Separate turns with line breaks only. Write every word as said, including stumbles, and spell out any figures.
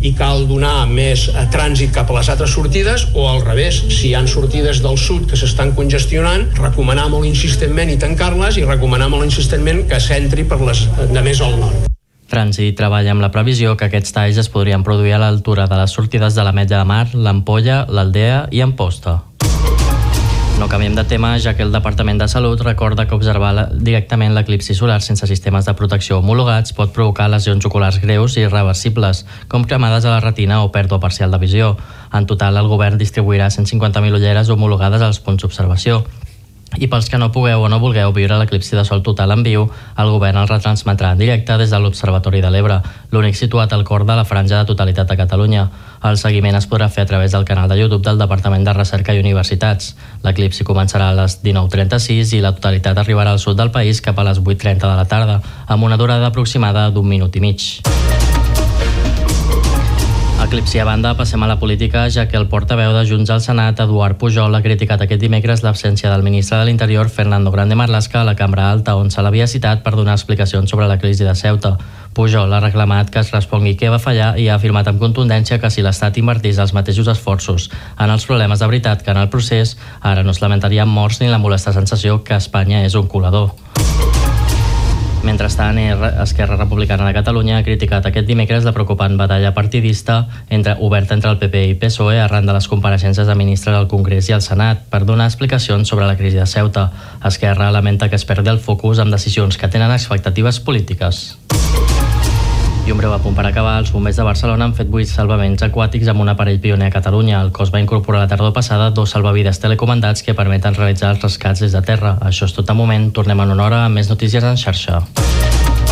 i cal donar més trànsit cap a les altres sortides, o al revés, si hi ha sortides del sud que s'estan congestionant, recomanar molt insistentment i tancar-les i recomanar molt insistentment que s'entri per les de més al nord.
Trànsit treballa amb la previsió que aquests talls es podrien produir a l'altura de les sortides de l'Ametlla de Mar, l'Ampolla, l'Aldea i Amposta. No canviem de tema, ja que el Departament de Salut recorda que observar directament l'eclipsi solar sense sistemes de protecció homologats pot provocar lesions oculars greus i irreversibles, com cremades a la retina o pèrdua parcial de visió. En total, el govern distribuirà cent cinquanta mil ulleres homologades als punts d'observació. I pels que no pugueu o no vulgueu viure l'eclipsi de sol total en viu, el govern el retransmetrà en directe des de l'Observatori de l'Ebre, l'únic situat al cor de la franja de totalitat de Catalunya. El seguiment es podrà fer a través del canal de YouTube del Departament de Recerca i Universitats. L'eclipsi començarà a les dinou trenta-sis i la totalitat arribarà al sud del país cap a les vuit trenta de la tarda, amb una durada aproximada d'un minut i mig. Eclipsi a banda, passem a la política, ja que el portaveu de Junts al Senat, Eduard Pujol, ha criticat aquest dimecres l'absència del ministre de l'Interior, Fernando Grande Marlaska, a la Cambra Alta, on se l'havia citat per donar explicacions sobre la crisi de Ceuta. Pujol ha reclamat que es respongui què va fallar i ha afirmat amb contundència que si l'Estat invertís els mateixos esforços en els problemes de veritat que en el procés, ara no es lamentaria morts ni la molesta sensació que Espanya és un colador. Mentrestant, Esquerra Republicana de Catalunya ha criticat aquest dimecres la preocupant batalla partidista entre, oberta entre el P P i P S O E arran de les compareixences de ministres al Congrés i al Senat per donar explicacions sobre la crisi de Ceuta. Esquerra lamenta que es perdi el focus amb decisions que tenen expectatives polítiques. I un breu apunt per acabar, els bombers de Barcelona han fet vuit salvaments aquàtics amb un aparell pioner a Catalunya. El cos va incorporar la tardor passada dos salvavides telecomandats que permeten realitzar els rescats des de terra. Això és tot de moment. Tornem en una hora amb més notícies en xarxa.